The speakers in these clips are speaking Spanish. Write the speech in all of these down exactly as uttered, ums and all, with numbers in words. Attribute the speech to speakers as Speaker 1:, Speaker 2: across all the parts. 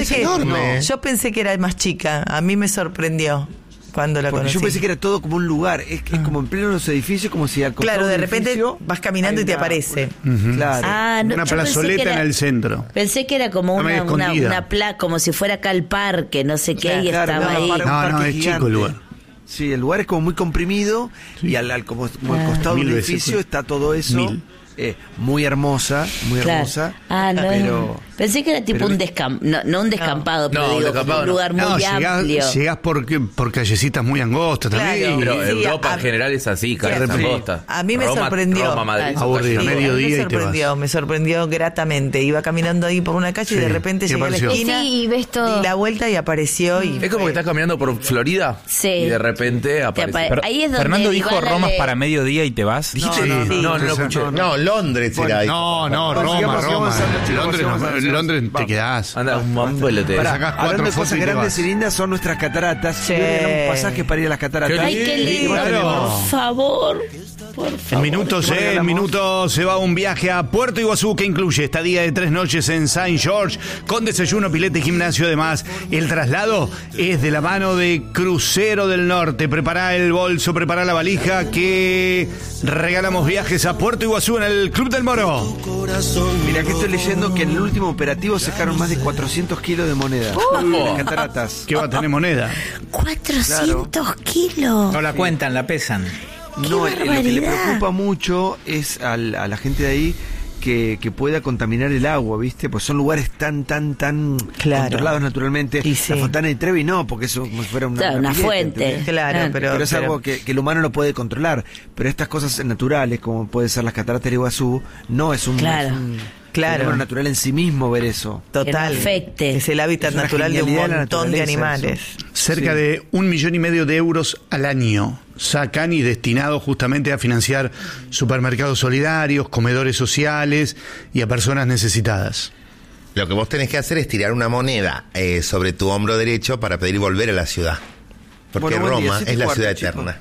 Speaker 1: es
Speaker 2: que
Speaker 1: enorme.
Speaker 2: yo pensé que era más chica. A mí me sorprendió cuando la
Speaker 3: Porque
Speaker 2: conocí.
Speaker 3: yo pensé que era todo como un lugar. Es, es como en pleno los edificios, como si al costado
Speaker 2: Claro, de
Speaker 3: del
Speaker 2: repente
Speaker 3: edificio
Speaker 2: vas caminando y te
Speaker 3: hay una-
Speaker 2: aparece.
Speaker 3: una- Claro.
Speaker 4: Ah, no,
Speaker 5: Una
Speaker 4: yo pensé
Speaker 5: plazoleta
Speaker 4: que era-
Speaker 5: en el centro.
Speaker 4: Pensé que era como
Speaker 5: Está medio
Speaker 4: una, una,
Speaker 5: escondida.
Speaker 4: una pla, como si fuera acá el parque, no sé qué, y
Speaker 3: Claro,
Speaker 4: estaba
Speaker 3: no,
Speaker 4: ahí.
Speaker 3: para un
Speaker 5: No,
Speaker 3: parque
Speaker 5: no, es chico
Speaker 3: gigante.
Speaker 5: el lugar.
Speaker 3: Sí, el lugar es como muy comprimido y al, al- como, como al costado
Speaker 5: Mil
Speaker 3: del
Speaker 5: veces,
Speaker 3: edificio
Speaker 5: pues.
Speaker 3: está todo eso.
Speaker 5: Mil.
Speaker 3: Eh, muy hermosa, muy
Speaker 4: Claro.
Speaker 3: hermosa.
Speaker 4: Ah, no.
Speaker 3: Pero
Speaker 4: Pensé que era tipo
Speaker 3: pero-
Speaker 4: un descampado, no, no un descampado, pero
Speaker 6: No,
Speaker 4: digo,
Speaker 6: un
Speaker 4: como
Speaker 6: descampado
Speaker 4: un
Speaker 6: no.
Speaker 4: lugar muy
Speaker 5: No, llegás,
Speaker 4: amplio.
Speaker 5: llegás por, por callecitas muy angostas también.
Speaker 2: Claro.
Speaker 6: Pero
Speaker 2: Sí,
Speaker 6: Europa
Speaker 2: a-
Speaker 6: en general es así,
Speaker 2: Claro,
Speaker 6: calles
Speaker 3: sí.
Speaker 6: angostas.
Speaker 2: A mí me
Speaker 6: Roma-
Speaker 2: sorprendió.
Speaker 6: Roma, Madrid,
Speaker 4: Ah,
Speaker 6: son
Speaker 5: aburrido,
Speaker 6: calles
Speaker 5: medio
Speaker 2: A mí
Speaker 5: día
Speaker 2: me
Speaker 5: y te vas.
Speaker 2: sorprendió, me sorprendió gratamente. Iba caminando ahí por una calle y de
Speaker 5: Sí,
Speaker 2: repente
Speaker 5: ¿qué
Speaker 2: llegué a la
Speaker 5: pareció?
Speaker 2: esquina,
Speaker 7: Sí, y ves todo.
Speaker 2: di la vuelta y apareció. Y
Speaker 6: Es como que estás caminando por Florida
Speaker 4: Sí.
Speaker 6: y de repente
Speaker 4: Te
Speaker 6: aparece.
Speaker 4: apa-
Speaker 8: Pero
Speaker 4: ahí es donde
Speaker 8: Fernando dijo
Speaker 4: Dybala
Speaker 8: Roma
Speaker 4: le-
Speaker 8: para mediodía y te vas.
Speaker 6: ¿Dijiste?
Speaker 3: No,
Speaker 6: No,
Speaker 3: no,
Speaker 6: no, no,
Speaker 3: no,
Speaker 6: lo
Speaker 3: no,
Speaker 6: escuché.
Speaker 3: no,
Speaker 1: No, Londres era ahí.
Speaker 5: No, no,
Speaker 3: Bueno,
Speaker 5: Roma,
Speaker 3: sigamos,
Speaker 5: Roma.
Speaker 3: sigamos avanzando, chicos,
Speaker 5: Londres,
Speaker 3: sigamos
Speaker 5: no,
Speaker 3: avanzando.
Speaker 5: Londres te
Speaker 3: Vamos.
Speaker 5: quedás.
Speaker 6: Anda, un pelote.
Speaker 3: Pará,
Speaker 5: sacás cuatro
Speaker 3: hablando de
Speaker 5: fotos
Speaker 3: cosas
Speaker 5: y te
Speaker 3: grandes
Speaker 5: vas.
Speaker 3: y lindas, son nuestras cataratas.
Speaker 2: Sí.
Speaker 3: Yo regalamos pasajes para ir a las cataratas.
Speaker 4: Ay, qué lindo,
Speaker 5: Claro.
Speaker 4: por favor. Por
Speaker 5: En
Speaker 4: favor.
Speaker 5: minutos,
Speaker 3: ¿Qué
Speaker 5: eh, en
Speaker 3: regalamos?
Speaker 5: minutos se va un viaje a Puerto Iguazú que incluye estadía de tres noches en Saint George con desayuno, pileta y gimnasio. Además, el traslado es de la mano de Crucero del Norte. Prepara el bolso, prepara la valija que regalamos viajes a Puerto Iguazú en el Club del Moro.
Speaker 3: Mira que estoy leyendo que en el último operativo sacaron más de cuatrocientos kilos de moneda. En las cataratas.
Speaker 5: ¿Qué va a tener moneda?
Speaker 4: cuatrocientos kilos.
Speaker 8: No la cuentan, la pesan.
Speaker 3: No, lo que le
Speaker 4: barbaridad.
Speaker 3: preocupa mucho es al- a la gente de ahí que, que pueda contaminar el agua, ¿viste? Pues son lugares tan, tan, tan
Speaker 2: Claro.
Speaker 3: controlados naturalmente.
Speaker 2: Y sí.
Speaker 3: La Fontana de Trevi no, porque eso como si fuera una,
Speaker 4: Claro, una
Speaker 3: pileta,
Speaker 4: fuente.
Speaker 3: ¿entendés?
Speaker 2: Claro,
Speaker 4: Ah.
Speaker 2: pero,
Speaker 3: Pero, es
Speaker 2: pero-
Speaker 3: algo que, que el humano no puede controlar. Pero estas cosas naturales, como puede ser las cataratas de Iguazú, no es un,
Speaker 4: Claro.
Speaker 3: es un
Speaker 2: Claro.
Speaker 3: fenómeno natural en sí mismo ver eso.
Speaker 2: total.
Speaker 4: Que no afecte.
Speaker 2: Es el hábitat
Speaker 3: Es una
Speaker 2: natural de un
Speaker 3: genialidad de la
Speaker 2: montón de
Speaker 3: naturaleza,
Speaker 2: animales.
Speaker 5: Cerca
Speaker 3: Sí.
Speaker 5: de un millón y medio de euros al año sacan y destinado justamente a financiar supermercados solidarios, comedores sociales y a personas necesitadas.
Speaker 1: Lo que vos tenés que hacer es tirar una moneda eh, sobre tu hombro derecho para pedir volver a la ciudad. Porque
Speaker 3: Bueno, buen día,
Speaker 1: Roma
Speaker 3: siete
Speaker 1: es la
Speaker 3: cuarto,
Speaker 1: ciudad
Speaker 3: chicos.
Speaker 1: eterna.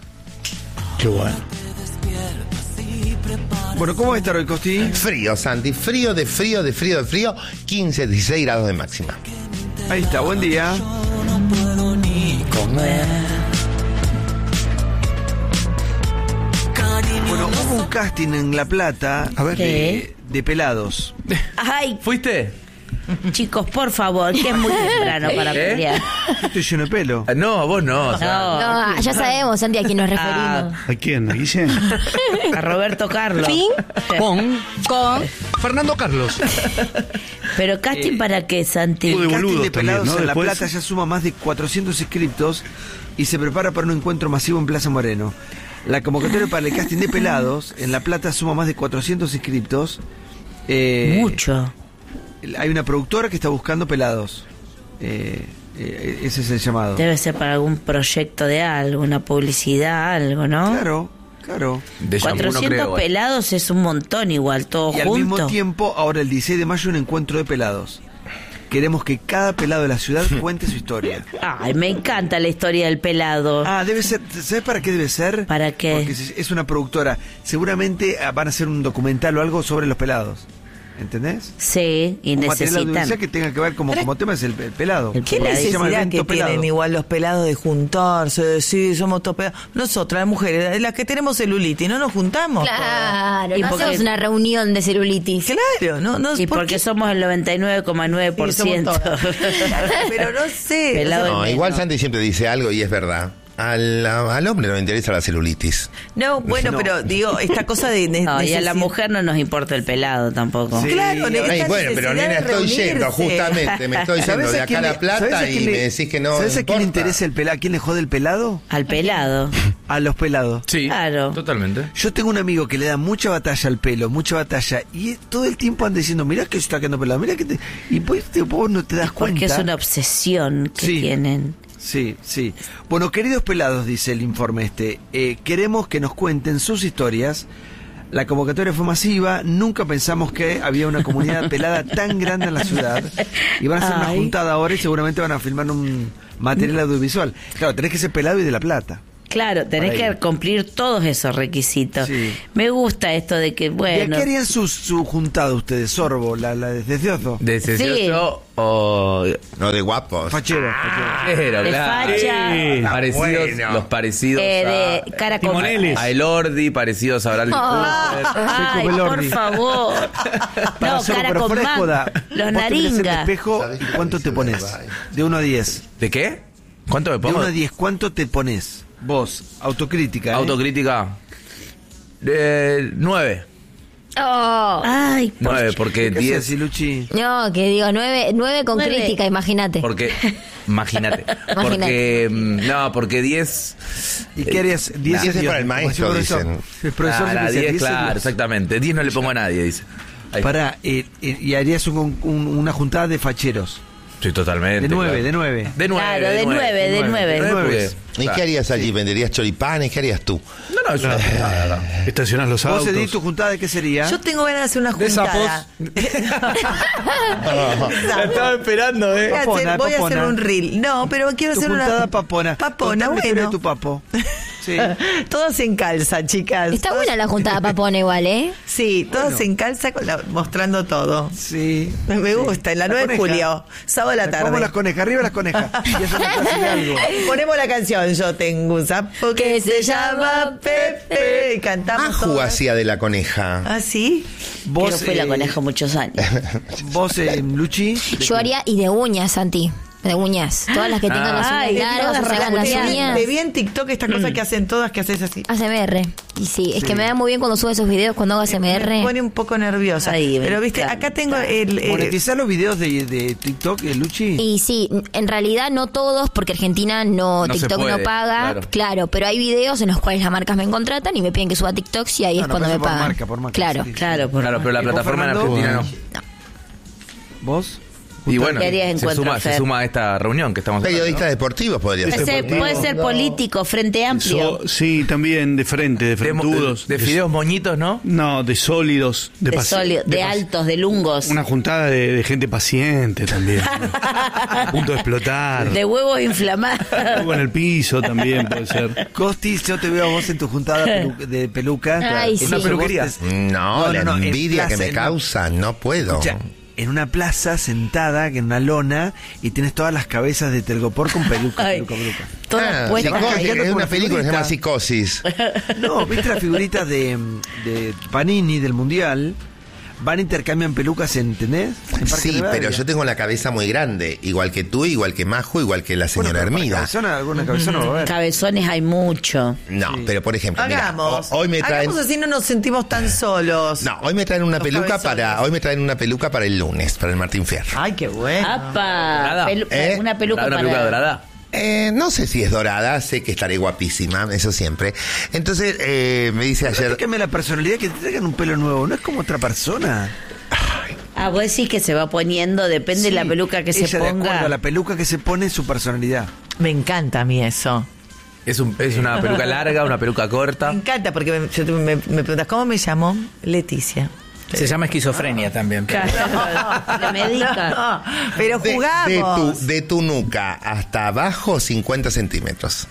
Speaker 5: Qué bueno.
Speaker 3: Bueno, ¿cómo va a estar hoy, Costi?
Speaker 1: Frío, Santi, frío de frío, de frío, de frío, quince, dieciséis grados de máxima.
Speaker 3: Ahí está, buen día. Bueno, hubo un casting en La Plata
Speaker 5: A ver.
Speaker 3: de, de pelados.
Speaker 4: Ay,
Speaker 6: ¿Fuiste?
Speaker 4: chicos, por favor, que es muy temprano para
Speaker 6: ¿Eh?
Speaker 4: pelear.
Speaker 3: Estoy lleno de pelo.
Speaker 6: Ah, No, vos no. o sea,
Speaker 4: No,
Speaker 7: No, ya sabemos, Santi, a quién nos
Speaker 4: Ah.
Speaker 7: referimos.
Speaker 5: ¿A quién? ¿A Guille?
Speaker 4: a Roberto Carlos.
Speaker 7: ¿Fin?
Speaker 8: Con
Speaker 7: Con.
Speaker 5: Fernando Carlos.
Speaker 4: Pero casting para qué, Santi.
Speaker 5: Uy,
Speaker 3: El casting
Speaker 5: boludos
Speaker 3: de pelados
Speaker 5: también, ¿no?
Speaker 3: en La
Speaker 5: Después-
Speaker 3: Plata ya suma más de cuatrocientos inscriptos y se prepara para un encuentro masivo en Plaza Moreno. La convocatoria para el casting de pelados en La Plata suma más de cuatrocientos inscriptos. Eh,
Speaker 4: Mucho.
Speaker 3: Hay una productora que está buscando pelados. Eh, eh, ese es el llamado.
Speaker 4: Debe ser para algún proyecto de algo, una publicidad, algo, ¿no?
Speaker 3: Claro, claro.
Speaker 6: de shampoo no
Speaker 4: cuatrocientos
Speaker 6: creo, eh.
Speaker 4: pelados es un montón igual, todo
Speaker 3: Y al
Speaker 4: junto.
Speaker 3: mismo tiempo, ahora el dieciséis de mayo, un encuentro de pelados. Queremos que cada pelado de la ciudad cuente su historia.
Speaker 4: Ay, me encanta la historia del pelado.
Speaker 3: Ah, debe ser, ¿sabes para qué debe ser?
Speaker 4: ¿Para qué?
Speaker 3: Porque si es una productora. Seguramente ah, van a hacer un documental o algo sobre los pelados. ¿Entendés?
Speaker 4: Sí, y
Speaker 3: Un material audiovisual
Speaker 4: necesitan.
Speaker 3: que tenga que ver como, como tema es el, el pelado.
Speaker 4: El
Speaker 2: ¿Qué
Speaker 4: pelado.
Speaker 3: Se llama
Speaker 2: necesidad
Speaker 3: evento
Speaker 2: que
Speaker 3: pelado.
Speaker 2: tienen igual los pelados de juntarse, de decir somos todos pelados? Nosotras, las mujeres, las que tenemos celulitis, no nos juntamos.
Speaker 7: Claro,
Speaker 4: Y
Speaker 7: no
Speaker 4: porque-
Speaker 7: hacemos una reunión de celulitis.
Speaker 2: Claro, no, no
Speaker 4: Y
Speaker 2: ¿por
Speaker 4: porque
Speaker 2: qué?
Speaker 4: somos el noventa y nueve coma nueve por
Speaker 2: Sí, somos
Speaker 4: ciento.
Speaker 2: todas. Pero no sé.
Speaker 4: Pelado.
Speaker 1: No,
Speaker 4: menos.
Speaker 1: igual Santi siempre dice algo y es verdad. Al, al hombre no le interesa la celulitis.
Speaker 2: No, bueno,
Speaker 3: No.
Speaker 2: pero digo, esta cosa de... ne-
Speaker 4: No, y a la
Speaker 2: necesidad-
Speaker 4: mujer no nos importa el pelado tampoco.
Speaker 3: Sí.
Speaker 2: Claro, ne-
Speaker 1: Ay,
Speaker 2: esta
Speaker 1: bueno, pero
Speaker 2: necesidad
Speaker 1: nena,
Speaker 2: de
Speaker 1: estoy yendo,
Speaker 2: reunirse.
Speaker 1: justamente, me estoy yendo de acá
Speaker 3: quién
Speaker 1: a
Speaker 3: le-
Speaker 1: La Plata
Speaker 3: ¿sabes a
Speaker 1: y
Speaker 3: quién
Speaker 1: me
Speaker 3: le-
Speaker 1: decís que no
Speaker 3: ¿Sabes a quién le
Speaker 1: importa?
Speaker 3: interesa el pelado? ¿A quién le jode el pelado?
Speaker 4: Al pelado.
Speaker 3: A los pelados.
Speaker 6: Sí,
Speaker 4: Claro.
Speaker 6: totalmente.
Speaker 3: Yo tengo un amigo que le da mucha batalla al pelo, mucha batalla, y todo el tiempo anda diciendo, mirá que se está quedando pelado, mirá que te... Y pues te- vos no te das cuenta.
Speaker 4: Porque es una obsesión que
Speaker 3: Sí.
Speaker 4: tienen.
Speaker 3: Sí, sí. Bueno, queridos pelados, dice el informe este, eh, queremos que nos cuenten sus historias. La convocatoria fue masiva, nunca pensamos que había una comunidad pelada tan grande en la ciudad. Y van a hacer una
Speaker 4: Ay.
Speaker 3: juntada ahora y seguramente van a filmar un material audiovisual. Claro, tenés que ser pelado y de La Plata.
Speaker 4: Claro, tenés
Speaker 3: Por ahí.
Speaker 4: que cumplir todos esos requisitos.
Speaker 3: Sí.
Speaker 4: Me gusta esto de que,
Speaker 3: ¿Y a
Speaker 4: bueno...
Speaker 3: qué harían su, su juntada ustedes? Sorbo, la, la de deseoso.
Speaker 6: ¿De deseoso o...?
Speaker 1: No de guapos.
Speaker 3: Fachero, fachero.
Speaker 6: Pero,
Speaker 4: de
Speaker 6: claro.
Speaker 4: facha,
Speaker 5: Sí.
Speaker 6: Parecidos,
Speaker 1: Bueno.
Speaker 6: los parecidos
Speaker 4: eh,
Speaker 6: a...
Speaker 4: de cara con...
Speaker 5: Timoneles.
Speaker 6: A Elordi, parecidos a Bradley Cooper.
Speaker 4: Ay,
Speaker 3: Seco
Speaker 4: por
Speaker 3: Belordi.
Speaker 4: favor.
Speaker 3: Para
Speaker 4: No,
Speaker 3: Sorbo,
Speaker 4: cara
Speaker 3: pero
Speaker 4: con
Speaker 3: fuera de
Speaker 4: man.
Speaker 3: joda,
Speaker 4: Los
Speaker 3: vos te mirás en el
Speaker 4: naringas.
Speaker 3: espejo y ¿cuánto te pones? De uno a diez.
Speaker 6: ¿De qué? ¿Cuánto me
Speaker 3: De
Speaker 6: pongo?
Speaker 3: uno a diez, ¿cuánto te pones? Vos, autocrítica. ¿eh?
Speaker 6: Autocrítica. Eh, nueve.
Speaker 7: Oh.
Speaker 4: Ay, por-
Speaker 6: Nueve, porque
Speaker 3: ¿Qué
Speaker 6: diez...
Speaker 3: haces, Luchi?
Speaker 7: No, que digo, nueve, nueve con
Speaker 4: Nueve.
Speaker 7: crítica, imagínate.
Speaker 6: Porque... Imagínate. Porque... mm, No, porque diez...
Speaker 3: ¿Y qué harías? diez
Speaker 1: diez es
Speaker 3: Dios,
Speaker 1: para el
Speaker 3: como
Speaker 1: maestro,
Speaker 3: si profesor-
Speaker 1: dicen.
Speaker 3: El profesor
Speaker 6: Ah, la
Speaker 3: siempre decía,
Speaker 6: diez,
Speaker 3: diez es
Speaker 6: claro,
Speaker 3: Dios.
Speaker 6: exactamente. diez no le pongo a nadie, dice. Ahí.
Speaker 3: Pará, eh, eh, y harías un- un- una juntada de facheros.
Speaker 6: Sí, totalmente.
Speaker 3: De nueve,
Speaker 6: claro.
Speaker 3: de nueve.
Speaker 6: De nueve.
Speaker 4: Claro, de nueve, de nueve.
Speaker 3: De nueve.
Speaker 1: ¿Y
Speaker 6: Claro.
Speaker 1: qué harías allí? ¿Venderías choripanes? ¿Qué harías tú?
Speaker 6: No, no, es una nada, no.
Speaker 5: Estacionás los
Speaker 3: Vos,
Speaker 5: autos.
Speaker 3: Edith, tu juntada de qué sería?
Speaker 2: Yo tengo ganas de hacer una
Speaker 8: De
Speaker 2: juntada.
Speaker 8: La estaba esperando, ¿eh?
Speaker 2: Voy a hacer,
Speaker 3: Papona,
Speaker 2: voy a hacer
Speaker 3: papona.
Speaker 2: un reel. No, pero quiero
Speaker 3: Tu
Speaker 2: hacer una
Speaker 3: juntada papona.
Speaker 2: Papona,
Speaker 3: Contame la historia
Speaker 2: bueno.
Speaker 3: de tu papo. Sí.
Speaker 2: Todos en calza, chicas.
Speaker 7: Está
Speaker 2: Todos-
Speaker 7: buena la juntada papona igual, ¿eh?
Speaker 2: Sí, todos
Speaker 3: Bueno.
Speaker 2: en calza con la- mostrando todo.
Speaker 3: Sí.
Speaker 2: Me
Speaker 3: sí.
Speaker 2: gusta, en la nueve de
Speaker 3: coneja.
Speaker 2: julio, sábado de la tarde.
Speaker 3: Vamos las conejas, arriba las conejas. Y eso me parece algo.
Speaker 2: Ponemos la canción. Yo tengo un sapo que se llama Pepe. Y cantamos.
Speaker 1: Maju
Speaker 2: todas.
Speaker 1: hacía de la coneja.
Speaker 2: ¿Ah, sí?
Speaker 3: Vos,
Speaker 4: Pero fue la
Speaker 3: eh,
Speaker 4: coneja muchos años.
Speaker 3: Vos, eh, Luchi.
Speaker 7: Yo haría y de uñas, Santi. De uñas. Todas las que tengan las
Speaker 4: Ay,
Speaker 7: uñas largas,
Speaker 4: todas
Speaker 7: o se hagan las
Speaker 4: rasguñadas.
Speaker 7: uñas.
Speaker 2: Te vi en TikTok esta cosa que hacen todas, que haces así.
Speaker 7: A S M R. Y sí, es que me da muy bien cuando sube esos videos cuando hago A S M
Speaker 2: Me
Speaker 7: R.
Speaker 2: pone un poco nerviosa.
Speaker 4: Ay, me
Speaker 2: Pero viste,
Speaker 4: encanta.
Speaker 2: acá tengo el. eh,
Speaker 3: ¿Monetizás los videos de, de TikTok, eh, Luchi?
Speaker 7: Y sí, en realidad no todos, porque Argentina no,
Speaker 6: No se
Speaker 7: TikTok
Speaker 6: puede,
Speaker 7: no paga,
Speaker 6: claro.
Speaker 7: claro. Pero hay videos en los cuales las marcas me contratan y me piden que suba TikToks y ahí
Speaker 3: No,
Speaker 7: es
Speaker 3: no,
Speaker 7: cuando
Speaker 3: pero
Speaker 7: me
Speaker 3: eso por
Speaker 7: pagan.
Speaker 3: marca, por marca,
Speaker 7: claro.
Speaker 3: sí.
Speaker 4: Claro, por
Speaker 6: Claro, pero la
Speaker 3: ¿Y vos,
Speaker 6: plataforma en
Speaker 3: Fernando?
Speaker 6: Argentina no.
Speaker 3: ¿Vos?
Speaker 6: Y bueno,
Speaker 4: ¿Qué harías en
Speaker 6: se
Speaker 4: Encuentro
Speaker 6: suma, se
Speaker 4: Fer?
Speaker 6: suma a esta reunión que estamos
Speaker 1: Periodistas deportivos podría
Speaker 4: Puede
Speaker 1: ser.
Speaker 4: ser, puede ser político, frente amplio.
Speaker 5: So- sí, también de frente, de
Speaker 6: De, mo-
Speaker 5: frentudos.
Speaker 6: de fideos moñitos, ¿no?
Speaker 5: No, de sólidos. De,
Speaker 4: De,
Speaker 5: paci-
Speaker 4: sólido, de,
Speaker 5: paci-
Speaker 4: altos, de lungos.
Speaker 5: Una juntada de, de gente paciente también. A punto de explotar.
Speaker 4: De huevos inflamados.
Speaker 5: Algo en el piso también puede ser.
Speaker 3: Costis, yo te veo a vos en tu juntada pelu- de peluca.
Speaker 7: Ay,
Speaker 3: En
Speaker 7: sí.
Speaker 3: una
Speaker 7: Una
Speaker 6: peluquería.
Speaker 1: No, la
Speaker 3: en
Speaker 1: envidia que
Speaker 3: plaza,
Speaker 1: me
Speaker 3: en una-
Speaker 1: causa, no puedo.
Speaker 3: Escucha, en una plaza sentada, en una lona, y tienes todas las cabezas de Telgopor con peluca,
Speaker 4: Ay.
Speaker 3: peluca, peluca.
Speaker 4: Todas
Speaker 1: Ah,
Speaker 4: puestas.
Speaker 1: psicosis,
Speaker 3: cayendo
Speaker 1: es
Speaker 3: como
Speaker 1: una
Speaker 3: una
Speaker 1: película que se llama
Speaker 3: figurita.
Speaker 1: Psicosis.
Speaker 3: No, ¿viste las figuritas de, de Panini del Mundial? Van, intercambian pelucas, ¿entendés? En Parque
Speaker 1: Sí,
Speaker 3: Rivadavia.
Speaker 1: pero yo tengo la cabeza muy grande, igual que tú, igual que Majo, igual que la
Speaker 3: Bueno,
Speaker 1: señora
Speaker 3: pero para
Speaker 1: Hermida.
Speaker 3: cabezona, alguna cabezona va a haber.
Speaker 4: Cabezones hay mucho.
Speaker 1: No, pero por ejemplo, mira,
Speaker 2: Hagamos.
Speaker 1: ho- hoy me traen
Speaker 2: Hagamos así, no nos sentimos tan solos.
Speaker 1: No, hoy me traen una
Speaker 2: Los
Speaker 1: peluca
Speaker 2: cabezones.
Speaker 1: para hoy me traen una peluca para el lunes, para el Martín Fierro.
Speaker 2: Ay, qué bueno.
Speaker 4: ¡Apa!
Speaker 6: Dorada.
Speaker 4: Pelu-
Speaker 1: ¿Eh?
Speaker 4: Una peluca
Speaker 6: Una
Speaker 4: para...
Speaker 6: peluca dorada.
Speaker 1: Eh, no sé si es dorada, sé que estaré guapísima, eso siempre. Entonces, eh, me dice ayer,
Speaker 3: Déjame la personalidad que te traigan un pelo nuevo, no es como otra persona.
Speaker 4: Ah, vos decís que se va poniendo, depende de la
Speaker 3: Sí,
Speaker 4: peluca que se
Speaker 3: ella, de acuerdo
Speaker 4: ponga.
Speaker 3: a la peluca que se pone, su personalidad.
Speaker 2: Me encanta a mí eso.
Speaker 6: Es, un, es una peluca larga, una peluca
Speaker 2: Me
Speaker 6: corta.
Speaker 2: encanta porque me, yo te- me- me preguntas, ¿cómo me llamo? Leticia.
Speaker 8: Se llama esquizofrenia también. pero-
Speaker 4: La medica.
Speaker 2: No, pero
Speaker 1: de,
Speaker 2: jugamos.
Speaker 1: de tu, de tu nuca hasta abajo cincuenta centímetros.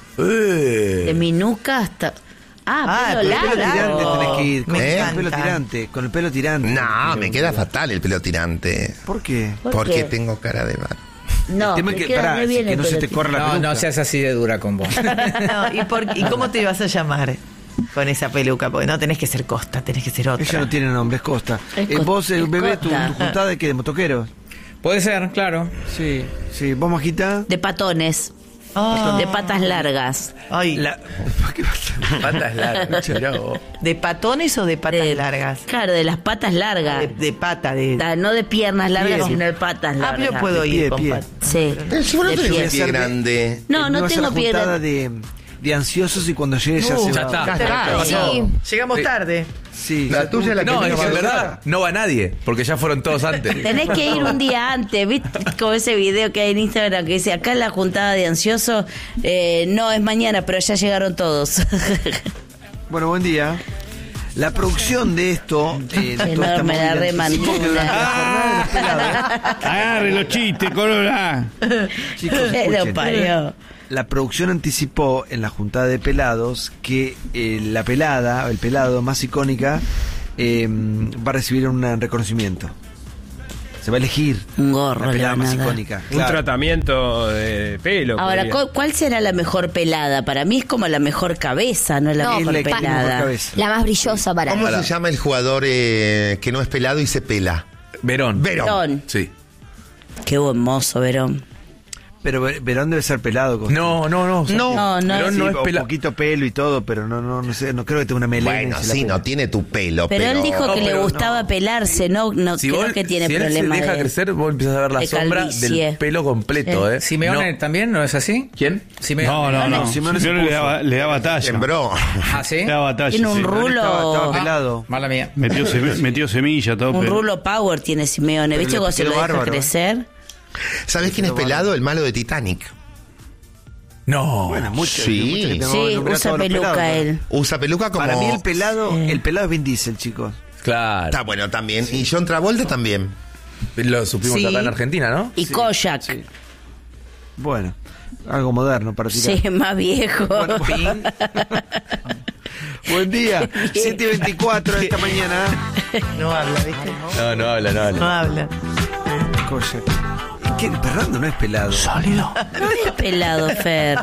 Speaker 4: De mi nuca hasta... Ah,
Speaker 2: Ah,
Speaker 4: pelo
Speaker 2: pero
Speaker 3: El pelo tirante
Speaker 4: largo.
Speaker 3: tenés que ir, con
Speaker 2: Me
Speaker 3: el
Speaker 2: encanta.
Speaker 3: pelo tirante, con el pelo tirante.
Speaker 1: No, me queda fatal el pelo tirante.
Speaker 3: ¿Por qué?
Speaker 4: ¿Por
Speaker 1: Porque
Speaker 4: qué?
Speaker 1: tengo cara de mar.
Speaker 4: No,
Speaker 3: El tema
Speaker 4: me
Speaker 3: es que,
Speaker 4: queda
Speaker 3: pará,
Speaker 4: muy bien
Speaker 3: que
Speaker 4: el
Speaker 3: no se
Speaker 4: pelo
Speaker 3: te
Speaker 4: tirante.
Speaker 3: corra la
Speaker 8: No,
Speaker 3: peluca.
Speaker 8: no seas así de dura con vos.
Speaker 2: No, ¿y, por- ¿y cómo te vas a llamar con esa peluca? Porque no tenés que ser Costa, tenés que ser otra.
Speaker 3: Ella no tiene nombre, es Costa.
Speaker 4: Es
Speaker 3: Eh,
Speaker 4: Costa,
Speaker 3: vos, el
Speaker 4: es
Speaker 3: bebé, tu,
Speaker 4: Costa.
Speaker 3: tu juntada de qué, de motoqueros.
Speaker 8: Puede ser, claro.
Speaker 3: Sí, sí. ¿Vos, Majita?
Speaker 4: De patones.
Speaker 2: Ah.
Speaker 4: De patas largas.
Speaker 2: Ay,
Speaker 3: La... ¿Qué pasa?
Speaker 6: Patas largas. Mirá vos.
Speaker 2: ¿de patones o de patas
Speaker 4: De-
Speaker 2: largas?
Speaker 4: Claro, de las patas largas.
Speaker 2: De, de pata, de...
Speaker 4: Da- No de piernas largas,
Speaker 3: Pie.
Speaker 4: sino de patas
Speaker 2: Ah,
Speaker 4: largas.
Speaker 2: yo puedo
Speaker 3: de
Speaker 2: ir
Speaker 3: pie,
Speaker 2: con
Speaker 3: pie.
Speaker 2: patas.
Speaker 4: Sí.
Speaker 1: Pero si vos no
Speaker 4: de
Speaker 1: tenés
Speaker 4: pie.
Speaker 1: un pie grande.
Speaker 4: No, no
Speaker 3: va a ser
Speaker 4: tengo
Speaker 3: la
Speaker 4: piedra.
Speaker 3: juntada de, de ansiosos y cuando llegue ya
Speaker 2: No,
Speaker 3: se
Speaker 6: ya
Speaker 3: va.
Speaker 6: está.
Speaker 1: Ya está.
Speaker 7: Sí.
Speaker 2: Llegamos
Speaker 6: Sí.
Speaker 2: tarde.
Speaker 3: Sí,
Speaker 1: La
Speaker 3: ya
Speaker 1: tuya es la
Speaker 3: tú-
Speaker 6: No,
Speaker 1: que
Speaker 6: es que en
Speaker 1: no
Speaker 6: verdad no va nadie, porque ya fueron todos antes.
Speaker 4: Tenés que ir un día antes, ¿viste? Como ese video que hay en Instagram que dice, acá en la juntada de ansiosos, eh, no es mañana, pero ya llegaron todos.
Speaker 3: Bueno, buen día. La producción de esto, eh, toda esta
Speaker 4: Enorme, la
Speaker 3: movida,
Speaker 4: remandula.
Speaker 3: anticipó que durante la jornada de los pelados,
Speaker 5: Agarre los chistes, Corola.
Speaker 3: chicos,
Speaker 4: Que lo
Speaker 3: escuchen.
Speaker 4: parió.
Speaker 3: La producción anticipó en la juntada de pelados que eh, la pelada, el pelado más icónica, eh, va a recibir un reconocimiento. Se va a elegir
Speaker 4: Un gorro
Speaker 3: la
Speaker 4: le
Speaker 3: pelada
Speaker 4: van a
Speaker 3: más
Speaker 4: dar.
Speaker 3: icónica.
Speaker 9: Un
Speaker 3: Claro.
Speaker 9: tratamiento de pelo.
Speaker 4: Ahora,
Speaker 9: podría.
Speaker 4: ¿cu- ¿cuál será la mejor pelada? Para mí es como la mejor cabeza, no la
Speaker 7: No,
Speaker 3: Es
Speaker 4: mejor
Speaker 3: la que tiene mejor
Speaker 4: pelada.
Speaker 3: cabeza.
Speaker 7: La más brillosa para
Speaker 1: ¿Cómo
Speaker 7: mí.
Speaker 1: se llama el jugador eh, que no es pelado y se pela?
Speaker 6: Verón.
Speaker 1: Verón.
Speaker 4: Verón.
Speaker 6: Sí.
Speaker 4: Qué buen mozo, Verón.
Speaker 3: Pero Ver- Verón debe ser pelado. Costa.
Speaker 6: No, no, no.
Speaker 1: No.
Speaker 4: No, no.
Speaker 6: Verón no
Speaker 3: Sí,
Speaker 6: es
Speaker 3: un
Speaker 6: pelado.
Speaker 3: poquito pelo y todo, pero no, no, no sé, no creo que tenga una melena.
Speaker 1: Bueno,
Speaker 3: y se la
Speaker 1: sí,
Speaker 3: pela.
Speaker 1: no tiene tu pelo,
Speaker 4: Pero,
Speaker 1: pero...
Speaker 4: él dijo
Speaker 6: No,
Speaker 4: que le
Speaker 6: pero
Speaker 4: gustaba pelarse, no, no
Speaker 6: Si,
Speaker 4: creo
Speaker 6: vos,
Speaker 4: que tiene
Speaker 6: si él se
Speaker 4: problema
Speaker 6: deja
Speaker 4: de-
Speaker 6: crecer, vos empiezas a ver la
Speaker 4: de
Speaker 6: sombra
Speaker 4: calvicie.
Speaker 6: del pelo completo,
Speaker 4: Eh.
Speaker 6: ¿eh?
Speaker 8: Simeone
Speaker 6: No.
Speaker 8: también, ¿no es así?
Speaker 6: ¿Quién?
Speaker 8: Simeone.
Speaker 5: No, no, no.
Speaker 3: Simeone se
Speaker 5: Simeone le
Speaker 3: puso.
Speaker 5: daba, le daba talla.
Speaker 1: Sembró.
Speaker 8: Ah, ¿sí?
Speaker 5: Le daba talla,
Speaker 4: Tiene un
Speaker 5: sí.
Speaker 4: rulo.
Speaker 3: Estaba, estaba
Speaker 4: Ah,
Speaker 3: pelado.
Speaker 8: Mala mía.
Speaker 5: Metió, semi- metió semilla, todo.
Speaker 4: Un
Speaker 5: pero-
Speaker 4: rulo power tiene Simeone.
Speaker 3: Pero
Speaker 4: ¿Viste
Speaker 3: le
Speaker 4: cómo se lo
Speaker 3: quedó
Speaker 4: deja
Speaker 3: bárbaro, ¿eh?
Speaker 4: crecer?
Speaker 1: ¿Sabés quién es pelado? El malo de Titanic.
Speaker 6: No.
Speaker 3: Bueno, mucho.
Speaker 1: Sí.
Speaker 3: mucho que tengo
Speaker 4: Sí,
Speaker 3: que nombrar a
Speaker 4: usa
Speaker 3: todos los
Speaker 4: peluca
Speaker 3: pelados, ¿no?
Speaker 4: él.
Speaker 1: Usa peluca como...
Speaker 3: Para mí el pelado, el pelado es Vin Diesel, chicos.
Speaker 6: Claro.
Speaker 1: Está bueno también. Y John Travolta también.
Speaker 6: Lo supimos
Speaker 4: Sí.
Speaker 6: acá en Argentina, ¿no?
Speaker 4: Y Kojak.
Speaker 3: sí. Bueno, algo moderno para tirar.
Speaker 4: Sí, más viejo.
Speaker 3: Bueno, ping. Buen día, siete y veinticuatro de esta mañana.
Speaker 2: No habla, ¿viste?
Speaker 6: No, no habla, no
Speaker 2: No
Speaker 6: habla.
Speaker 2: habla.
Speaker 3: Kojak. ¿Qué? Fernando no es pelado.
Speaker 8: Sólido.
Speaker 4: No es pelado, Fer.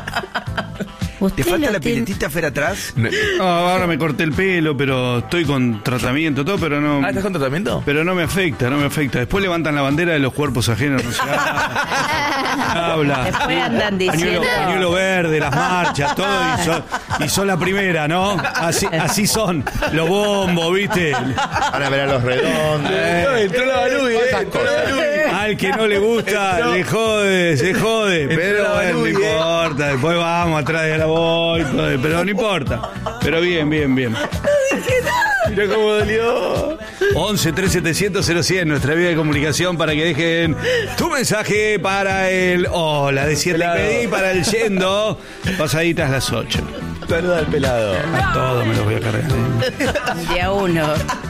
Speaker 3: ¿Te
Speaker 4: Usted
Speaker 3: falta
Speaker 4: lo
Speaker 3: la
Speaker 4: tiene-
Speaker 3: piletita Fer atrás?
Speaker 6: No.
Speaker 5: No, ahora me corté el pelo, pero estoy con tratamiento, todo, pero no.
Speaker 6: Ah, ¿estás con tratamiento?
Speaker 5: Pero no me afecta, no me afecta. Después levantan la bandera de los cuerpos ajenos. No se habla. habla.
Speaker 4: Después andan diciendo-
Speaker 5: Pañuelo, pañuelo verde, las marchas, todo. Y son, y son la primera, ¿no? Así, así son. Los bombos, ¿viste?
Speaker 1: Van a ver a los redondos.
Speaker 5: Eh,
Speaker 6: entró la Balubi, eh,
Speaker 1: Esas
Speaker 6: entró la
Speaker 1: cosas.
Speaker 6: Balubi.
Speaker 5: Al que no le gusta, le jode, se jode. Pero
Speaker 6: la
Speaker 5: bueno, no
Speaker 6: Balubi, eh.
Speaker 5: importa. Después vamos atrás de la voy, todo, pero no importa. Pero bien, bien, bien.
Speaker 6: Mira cómo dolió.
Speaker 5: once tres setecientos cero cien, nuestra vía de comunicación para que dejen tu mensaje para el hola de siete y media y para el yendo pasaditas las ocho.
Speaker 6: Saluda al pelado.
Speaker 5: Todo me los voy a cargar.
Speaker 4: Día uno.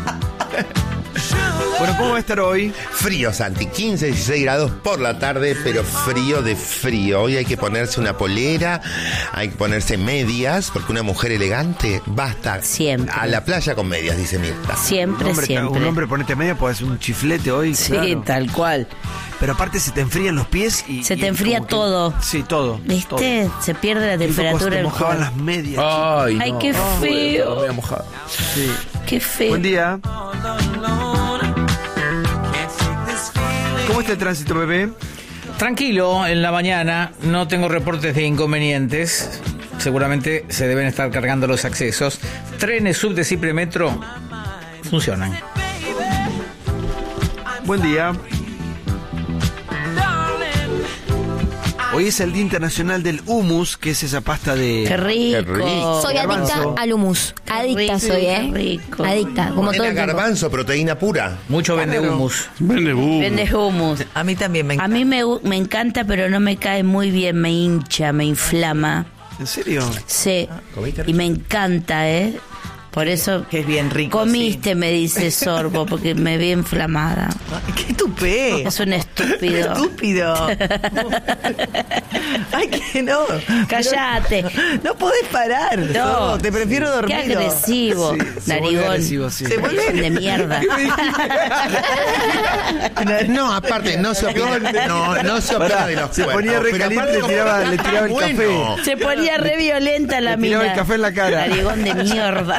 Speaker 3: Bueno, ¿cómo va a estar hoy?
Speaker 1: Frío, Santi, quince, dieciséis grados por la tarde, pero frío de frío. Hoy hay que ponerse una polera, hay que ponerse medias, porque una mujer elegante basta
Speaker 4: Siempre.
Speaker 1: a la playa con medias, dice Mirta.
Speaker 3: Un
Speaker 4: Siempre,
Speaker 3: hombre,
Speaker 4: siempre.
Speaker 3: un hombre ponete media, puede hacer un chiflete hoy.
Speaker 4: Sí,
Speaker 3: claro.
Speaker 4: tal cual.
Speaker 3: Pero aparte se te enfrían los pies y...
Speaker 4: Se
Speaker 3: y
Speaker 4: te enfría
Speaker 3: como que-
Speaker 4: todo.
Speaker 3: Sí, todo.
Speaker 4: ¿Viste?
Speaker 3: todo.
Speaker 4: Se pierde la
Speaker 3: Y fue cuando
Speaker 4: temperatura
Speaker 3: te
Speaker 4: del
Speaker 3: mojaban
Speaker 4: cuerpo.
Speaker 3: las medias.
Speaker 6: Ay,
Speaker 4: Ay,
Speaker 6: no.
Speaker 4: qué feo.
Speaker 6: Me voy a mojar.
Speaker 3: Sí.
Speaker 4: Qué feo.
Speaker 3: Buen día. ¿Cómo está el tránsito, bebé?
Speaker 8: Tranquilo, en la mañana no tengo reportes de inconvenientes. Seguramente se deben estar cargando los accesos. Trenes, subtes y premetro funcionan.
Speaker 3: Buen día. Hoy es el Día Internacional del Hummus, que es esa pasta de...
Speaker 4: Qué rico.
Speaker 1: Qué rico.
Speaker 7: Soy adicta
Speaker 3: Garbanzo.
Speaker 7: al hummus.
Speaker 4: Qué
Speaker 7: Adicta
Speaker 4: rico,
Speaker 7: soy,
Speaker 4: qué
Speaker 7: ¿eh?
Speaker 4: rico.
Speaker 7: Adicta, como todo
Speaker 1: Nena,
Speaker 7: el tiempo.
Speaker 1: garbanzo, proteína pura.
Speaker 8: Mucho vende humus.
Speaker 5: Vende bu.
Speaker 4: Vende hummus.
Speaker 2: A mí también me
Speaker 4: A
Speaker 2: encanta.
Speaker 4: mí me, gu- me encanta, pero no me cae muy bien. Me hincha, me inflama.
Speaker 3: ¿En serio?
Speaker 4: Sí. Y me encanta, ¿eh? Por eso
Speaker 2: Que es bien rico.
Speaker 4: comiste, me dice Sorbo, porque me vi inflamada.
Speaker 2: Ay, ¡qué tupé!
Speaker 4: Es un estúpido.
Speaker 2: Estúpido. Ay, que no.
Speaker 4: Cállate.
Speaker 2: No podés parar. No, te prefiero dormir.
Speaker 4: Qué agresivo,
Speaker 3: Sí, se vuelve
Speaker 4: narigón.
Speaker 3: agresivo, sí.
Speaker 2: Se vuelve-
Speaker 4: De mierda.
Speaker 1: No, aparte, no se opina, no, no se opina
Speaker 3: Pará,
Speaker 1: de los
Speaker 3: se
Speaker 1: cuerpos,
Speaker 3: ponía re
Speaker 1: pero
Speaker 3: caliente,
Speaker 1: aparte
Speaker 3: le
Speaker 1: como
Speaker 3: tiraba-
Speaker 1: está
Speaker 3: le tiraba el
Speaker 1: bueno.
Speaker 3: café.
Speaker 4: Se ponía re violenta la
Speaker 3: Le tiraba
Speaker 4: mina.
Speaker 3: el café en la cara.
Speaker 4: Narigón de mierda.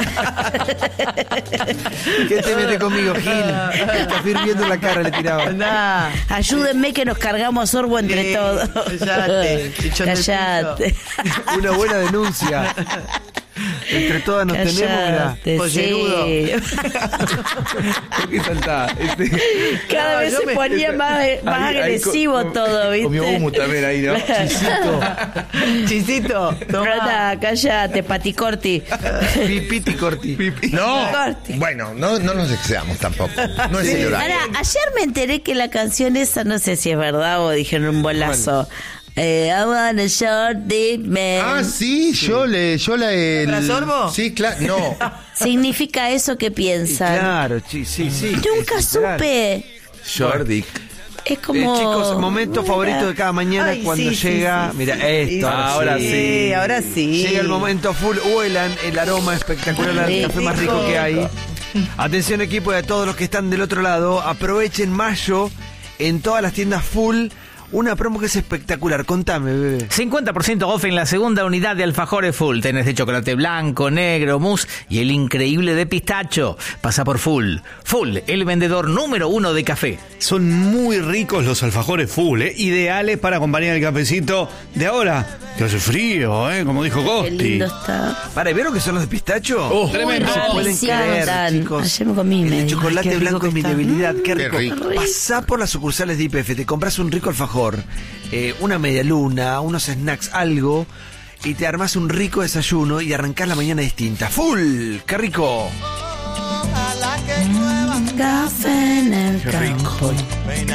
Speaker 3: ¿Qué te mete conmigo, Gil? El café hirviendo en la cara le tiraba.
Speaker 2: Nah.
Speaker 4: Ayúdenme que nos cargamos a Sorbo entre
Speaker 2: Sí,
Speaker 4: todos.
Speaker 2: cállate, chichón del
Speaker 4: Cállate.
Speaker 3: Una buena denuncia. Entre todas nos tenemos, mirá.
Speaker 4: Cállate,
Speaker 2: pollerudo.
Speaker 4: sí.
Speaker 6: ¿Por qué saltá? Este,
Speaker 4: Cada
Speaker 2: No,
Speaker 4: vez
Speaker 2: yo
Speaker 4: se
Speaker 2: me-
Speaker 4: ponía más, más
Speaker 6: ahí- ahí
Speaker 4: agresivo
Speaker 6: co-
Speaker 4: todo, ¿viste?
Speaker 6: Comió humus también ahí, ¿no?
Speaker 2: Chisito, toma.
Speaker 4: Anda, cállate, paticorti.
Speaker 3: Pipiti corti.
Speaker 1: No,
Speaker 4: Corte.
Speaker 1: bueno, no, no nos excedamos tampoco. No es el horario.
Speaker 4: Ahora, ayer me enteré que la canción esa, no sé si es verdad o dijeron un bolazo. Eh, I want a short dick man.
Speaker 1: Ah, sí, yo le, yo la el...
Speaker 2: ¿La sorbo?
Speaker 1: Sí, claro, no.
Speaker 4: significa eso que
Speaker 3: Y
Speaker 4: piensan.
Speaker 3: claro, sí, sí, sí.
Speaker 4: Nunca
Speaker 3: es literal.
Speaker 4: supe.
Speaker 6: Jordi.
Speaker 4: Es
Speaker 3: Eh,
Speaker 4: como.
Speaker 3: chicos, momento
Speaker 4: Mira.
Speaker 3: favorito de cada mañana
Speaker 2: Ay,
Speaker 3: cuando
Speaker 2: sí, sí,
Speaker 3: llega.
Speaker 2: sí,
Speaker 3: mira,
Speaker 2: sí,
Speaker 3: esto.
Speaker 2: sí,
Speaker 6: ahora sí.
Speaker 2: ahora sí.
Speaker 3: Llega el momento full, huelan el aroma espectacular del café más rico que hay. Atención equipo y a todos los que están del otro lado, aprovechen mayo en todas las tiendas full, una promo que es espectacular. Contame, bebé.
Speaker 8: cincuenta por ciento off en la segunda unidad de alfajores Full. Tenés de chocolate blanco, negro, mousse y el increíble de pistacho. Pasa por Full. Full, el vendedor número uno de café.
Speaker 5: Son muy ricos los alfajores Full, ¿eh? Ideales para acompañar el cafecito de ahora, que hace frío, ¿eh? Como dijo
Speaker 4: Qué
Speaker 5: Gosti.
Speaker 4: lindo está.
Speaker 3: Para, ¿vieron que son los de pistacho?
Speaker 5: Oh,
Speaker 8: tremendo.
Speaker 3: No se
Speaker 4: Ay,
Speaker 3: pueden
Speaker 4: sí,
Speaker 3: creer,
Speaker 4: tan.
Speaker 3: chicos.
Speaker 4: Ayer me comí
Speaker 3: El de
Speaker 4: medio.
Speaker 3: chocolate
Speaker 2: Ay, qué rico
Speaker 3: blanco es
Speaker 2: que
Speaker 3: mi
Speaker 2: está.
Speaker 3: debilidad. Qué
Speaker 1: Qué
Speaker 3: rico.
Speaker 1: rico.
Speaker 3: Pasá por las sucursales de I P F, te compras un rico alfajor, eh, una media luna, unos snacks, algo, y te armás un rico desayuno y arrancás la mañana distinta. ¡Full! ¡Qué rico!
Speaker 4: Café en el campo.